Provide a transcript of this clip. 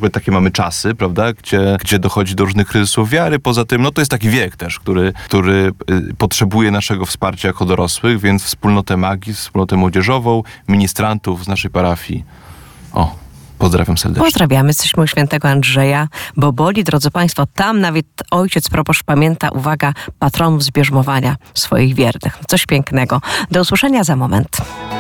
ogóle takie mamy czasy, prawda, gdzie dochodzi do różnych kryzysów wiary. Poza tym, to jest taki wiek też, który potrzebuje naszego wsparcia jako dorosłych, więc wspólnotę magii, wspólnotę młodzieżową, ministrantów z naszej parafii. Pozdrawiam serdecznie. Pozdrawiamy. Jesteśmy u świętego Andrzeja Boboli. Drodzy Państwo, tam nawet ojciec proboszcz pamięta, uwaga, patronów zbierzmowania swoich wiernych. Coś pięknego. Do usłyszenia za moment.